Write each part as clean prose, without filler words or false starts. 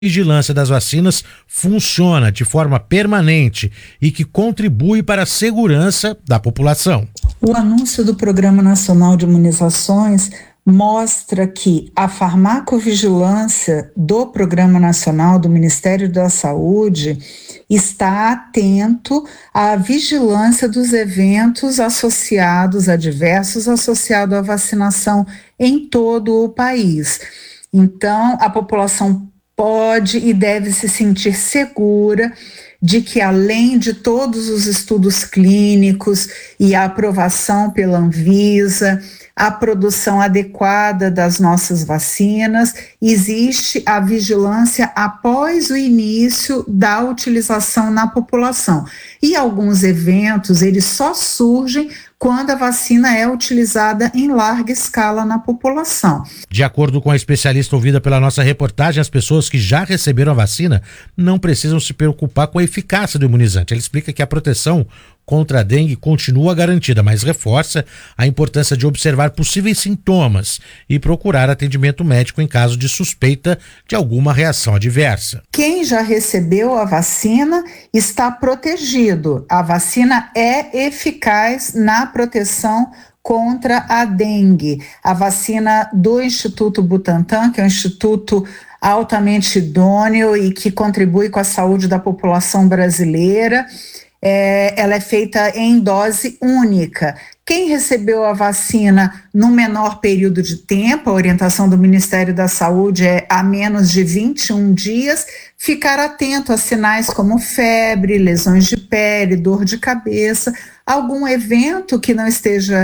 vigilância das vacinas funciona de forma permanente e que contribui para a segurança da população. O anúncio do Programa Nacional de Imunizações mostra que a farmacovigilância do Programa Nacional do Ministério da Saúde está atento à vigilância dos eventos associados associados à vacinação em todo o país. Então, a população pode e deve se sentir segura de que, além de todos os estudos clínicos e a aprovação pela Anvisa, a produção adequada das nossas vacinas, existe a vigilância após o início da utilização na população. E alguns eventos, eles só surgem quando a vacina é utilizada em larga escala na população. De acordo com a especialista ouvida pela nossa reportagem, as pessoas que já receberam a vacina não precisam se preocupar com a eficácia do imunizante. Ela explica que a proteção contra a dengue continua garantida, mas reforça a importância de observar possíveis sintomas e procurar atendimento médico em caso de suspeita de alguma reação adversa. Quem já recebeu a vacina está protegido. A vacina é eficaz na proteção contra a dengue. A vacina do Instituto Butantan, que é um instituto altamente idôneo e que contribui com a saúde da população brasileira, ela é feita em dose única. Quem recebeu a vacina no menor período de tempo, a orientação do Ministério da Saúde é a menos de 21 dias, ficar atento a sinais como febre, lesões de pele, dor de cabeça, algum evento que não esteja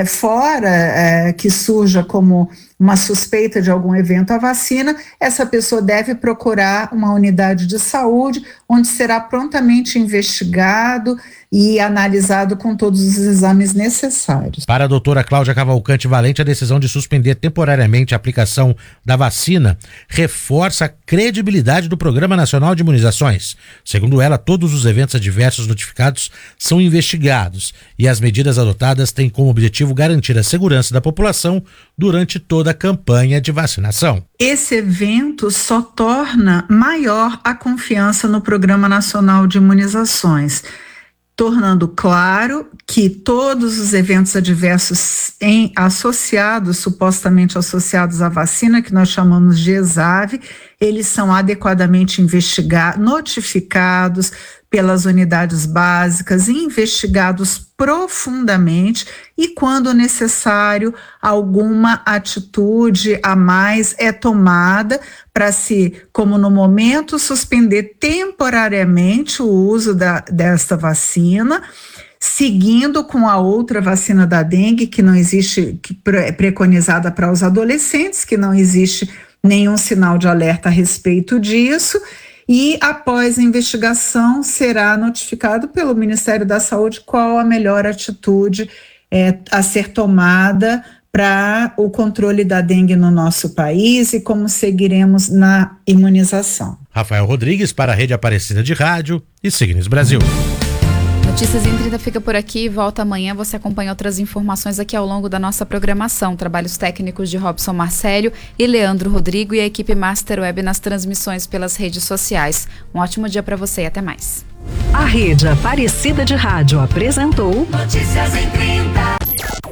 fora, que surja como uma suspeita de algum evento à vacina, essa pessoa deve procurar uma unidade de saúde, onde será prontamente investigado e analisado com todos os exames necessários. Para a doutora Cláudia Cavalcante Valente, a decisão de suspender temporariamente a aplicação da vacina reforça a credibilidade do Programa Nacional de Imunizações. Segundo ela, todos os eventos adversos notificados são investigados e as medidas adotadas têm como objetivo garantir a segurança da população durante toda a campanha de vacinação. Esse evento só torna maior a confiança no Programa Nacional de Imunizações, tornando claro que todos os eventos adversos supostamente associados à vacina, que nós chamamos de ESAV, eles são adequadamente investigados, notificados pelas unidades básicas e investigados profundamente, e quando necessário, alguma atitude a mais é tomada para como no momento, suspender temporariamente o uso desta vacina, seguindo com a outra vacina da dengue, que não existe, que é preconizada para os adolescentes, que não existe nenhum sinal de alerta a respeito disso, e após a investigação será notificado pelo Ministério da Saúde qual a melhor atitude a ser tomada para o controle da dengue no nosso país e como seguiremos na imunização. Rafael Rodrigues para a Rede Aparecida de Rádio e Signos Brasil. Notícias em 30 fica por aqui, volta amanhã, você acompanha outras informações aqui ao longo da nossa programação. Trabalhos técnicos de Robson Marcélio e Leandro Rodrigo e a equipe Master Web nas transmissões pelas redes sociais. Um ótimo dia para você e até mais. A Rede Aparecida de Rádio apresentou Notícias em 30.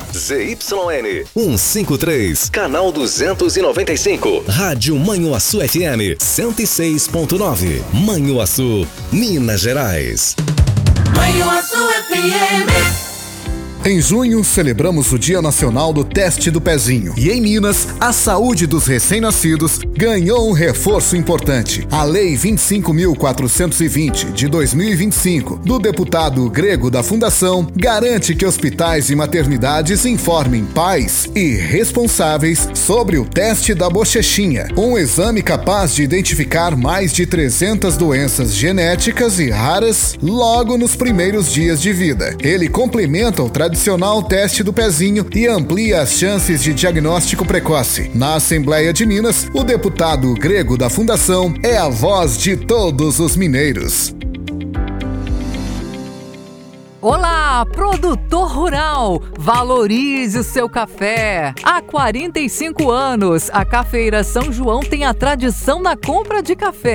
ZYN 153, canal 295, Rádio Manhuaçu FM 106.9, Manhuaçu, Minas Gerais. Manhuaçu FM. Em junho, celebramos o Dia Nacional do Teste do Pezinho. E em Minas, a saúde dos recém-nascidos ganhou um reforço importante. A Lei 25.420, de 2025, do deputado Grego da Fundação, garante que hospitais e maternidades informem pais e responsáveis sobre o teste da bochechinha, um exame capaz de identificar mais de 300 doenças genéticas e raras logo nos primeiros dias de vida. Ele complementa o tradicional teste do pezinho e amplia as chances de diagnóstico precoce. Na Assembleia de Minas, o deputado Grego da Fundação é a voz de todos os mineiros. Olá, produtor rural! Valorize o seu café! Há 45 anos, a Cafeira São João tem a tradição na compra de café.